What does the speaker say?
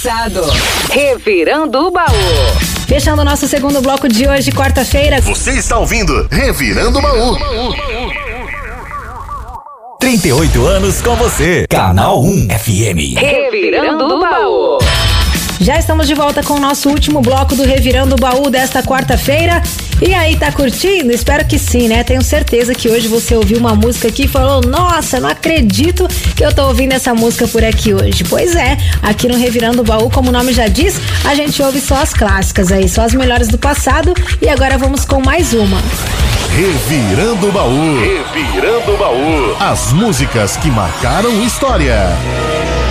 passado. Revirando o baú. Fechando o nosso segundo bloco de hoje, quarta-feira. Você está ouvindo Revirando o Baú. 38 anos com você. Canal 1 FM. Revirando o baú. Já estamos de volta com o nosso último bloco do Revirando o Baú desta quarta-feira. E aí, tá curtindo? Espero que sim, né? Tenho certeza que hoje você ouviu uma música aqui e falou: nossa, não acredito que eu tô ouvindo essa música por aqui hoje. Pois é, aqui no Revirando o Baú, como o nome já diz, a gente ouve só as clássicas aí, só as melhores do passado. E agora vamos com mais uma. Revirando o Baú. Revirando o Baú. As músicas que marcaram história.